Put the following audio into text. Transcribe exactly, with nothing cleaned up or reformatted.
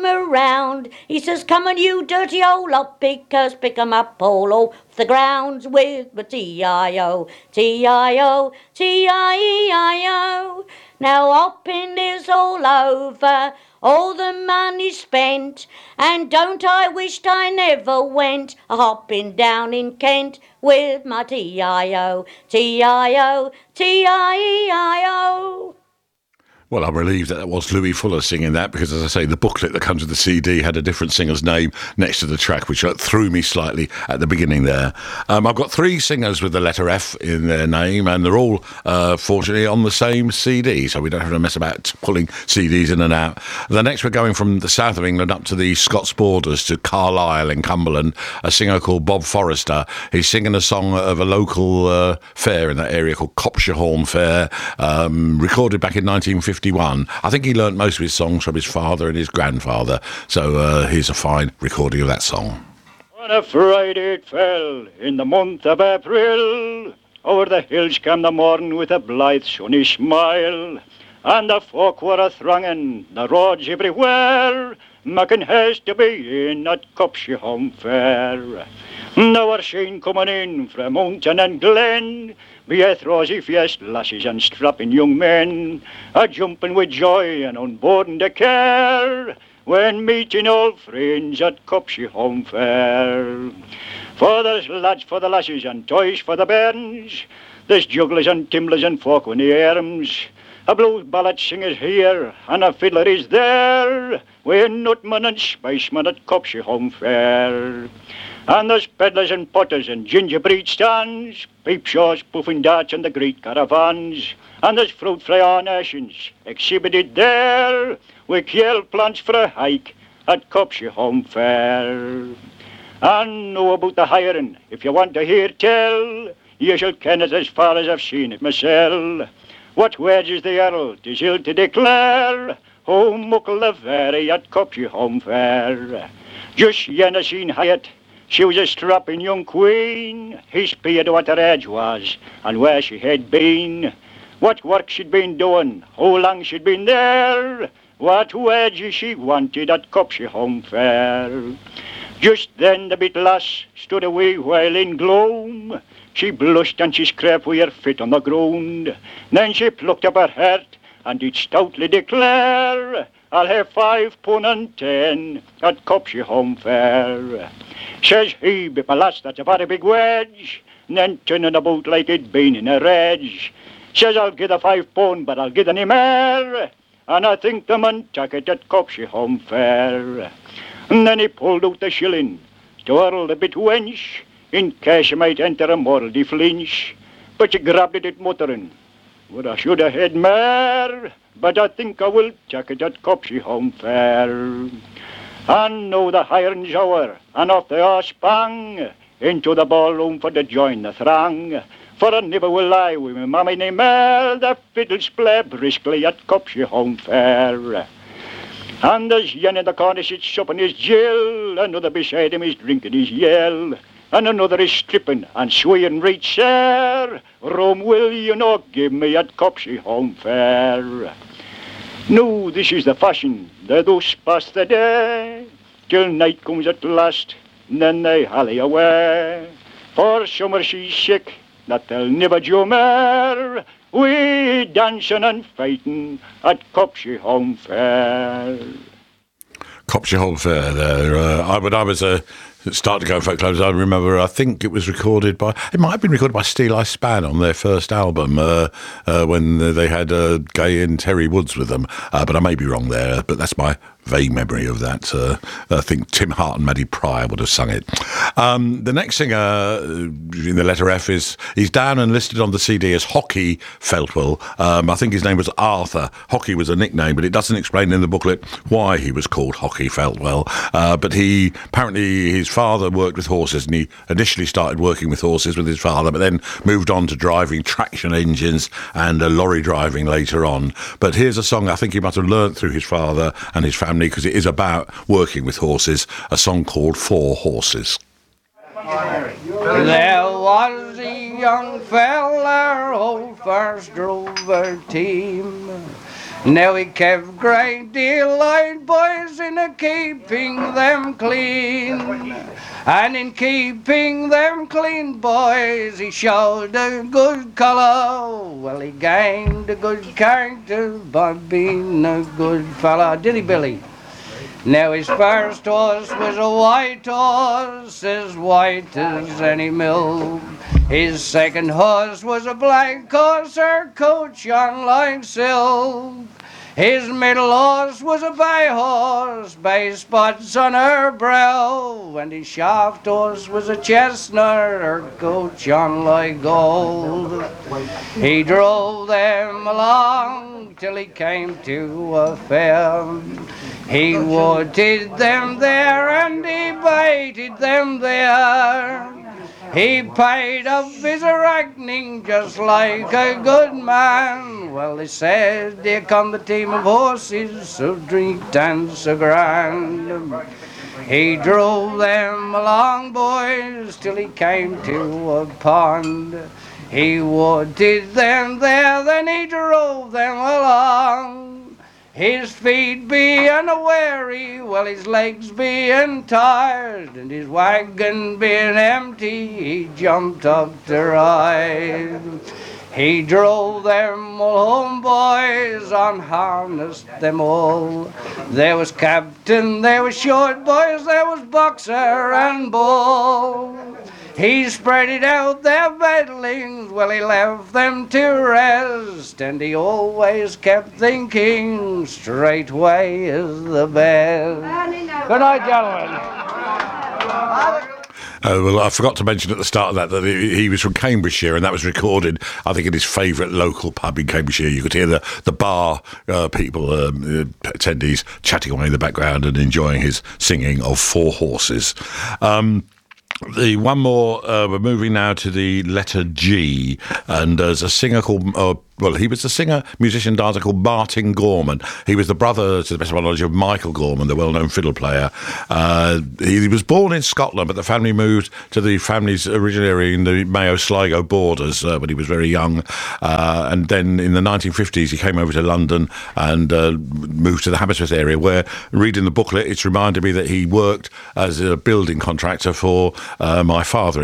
around. He says, come on, you dirty old lot pickers, pick 'em up all off the grounds with the T I O, T I O, T I E I O. Now hopping is all over, all the money spent, and don't I wished I never went a hopping down in Kent with my T I O, T I O, T I E I O. Well, I'm relieved that that was Louis Fuller singing that because, as I say, the booklet that comes with the C D had a different singer's name next to the track, which threw me slightly at the beginning there. Um, I've got three singers with the letter F in their name, and they're all, uh, fortunately, on the same C D, so we don't have to mess about pulling C Ds in and out. The next, we're going from the south of England up to the Scots borders to Carlisle in Cumberland, a singer called Bob Forrester. He's singing a song of a local uh, fair in that area called Copshire Fair, um, recorded back in nineteen fifty. I think he learnt most of his songs from his father and his grandfather, so uh, here's a fine recording of that song. On a Friday it fell, in the month of April, over the hills came the morn with a blithe sunny smile, and the folk were a-thronging the roads everywhere, making haste to be in at Copshire Fair. Now were seen coming in from mountain and glen, be'eth rosy-faced lasses and strapping young men, a-jumping with joy and unboarding the care, when meeting old friends at Copshire Fair. For there's lads for the lasses and toys for the bairns, there's jugglers and timblers and folk with the arms, a blues ballad singer's here and a fiddler is there, we're nutman and spiceman at Copshire Fair. And there's pedlars and potters and gingerbread stands, peep shows, puffing darts and the great caravans, and there's fruit fly nations exhibited there, with kale plants for a hike at Copshire Fair. And know about the hiring, if you want to hear tell, you shall ken it as far as I've seen it myself. What wages the earl, 'tis ill to declare, oh muckle the very at Copshire Fair. Just yen I seen Hyatt, she was a strapping young queen, he speared what her age was and where she had been, what work she'd been doing, how long she'd been there, what wages she wanted at Copshire Fair. Just then the bit lass stood a wee while in gloom, she blushed and she scraped with her foot on the ground, then she plucked up her heart and did stoutly declare, I'll have five pun and ten at Copshire Fair. Says he, but my lass, that's a very big wedge, and then turning about like it'd been in a rage. Says I'll give the five pun, but I'll give any more, and I think the man took it at Copshire Fair. And then he pulled out the shilling, twirled the bit wench, in case she might enter a mouldy flinch, but she grabbed it at muttering, well, I should have had more, but I think I will take it at Copshire Fair. And now the hiring's hour, and off they all sprang into the ballroom for to join the throng. For I never will lie with my mammy nae more, the fiddles play briskly at Copshire Fair. And there's yen in the corner sits supping his gill, another beside him is drinking his yell, and another is stripping and swaying right sir. Rum will you not give me at Copshire Fair? No, this is the fashion, they thus pass the day, till night comes at last, and then they hally away. For summer she's sick, that they'll never do more, we dancing and fighting at Copshire Fair. Copshire Fair there. Uh, I, when I was a start to go folk clubs, I remember, I think it was recorded by, it might have been recorded by Steel Eye Span on their first album, uh, uh, when they had uh, Gay and Terry Woods with them, uh, but I may be wrong there, but that's my vague memory of that. Uh, I think Tim Hart and Maddie Pryor would have sung it. Um, the next singer in the letter F is, he's down and listed on the C D as Hockey Feltwell. Um, I think his name was Arthur. Hockey was a nickname, but it doesn't explain in the booklet why he was called Hockey Feltwell. Uh, but he, apparently his father worked with horses, and he initially started working with horses with his father, but then moved on to driving traction engines and uh, lorry driving later on. But here's a song I think he must have learnt through his father and his family, because it is about working with horses, a song called Four Horses. There was a young feller who first drove a team. Now he kept great delight, boys, in a keeping them clean. And in keeping them clean, boys, he showed a good colour. Well, he gained a good character by being a good fella. Did he, Billy? Now his first horse was a white horse, as white as any milk. His second horse was a black horse, her coat shone like silk. His middle horse was a bay horse, bay spots on her brow. And his shaft horse was a chestnut, her coat shone like gold. He drove them along till he came to a fair. He watered them there and he baited them there. He paid up his reckoning just like a good man. Well, they said, here come the team of horses, so drink and so grand. He drove them along, boys, till he came to a pond. He watered them there, then he drove them along. His feet being weary, well, his legs being tired, and his wagon being empty, he jumped up to ride. He drove them all home, boys, unharnessed them all. There was captain, there was short, boys, there was boxer and bull. He spreaded out their beddlings, well, he left them to rest, and he always kept thinking, straightway is the best. Good night, gentlemen. Uh, well, I forgot to mention at the start of that that he, he was from Cambridgeshire, and that was recorded, I think, in his favourite local pub in Cambridgeshire. You could hear the, the bar uh, people, um, uh, attendees, chatting away in the background and enjoying his singing of Four Horses. Um, The one more, uh, we're moving now to the letter G, and there's a singer called, uh, well, he was a singer, musician, dancer called Martin Gorman. He was the brother, to the best of my knowledge, of Michael Gorman, the well-known fiddle player. Uh, he was born in Scotland, but the family moved to the family's original area in the Mayo Sligo borders uh, when he was very young. Uh, and then in the nineteen fifties, he came over to London and uh, moved to the Hammersmith area, where, reading the booklet, it's reminded me that he worked as a building contractor for uh, my father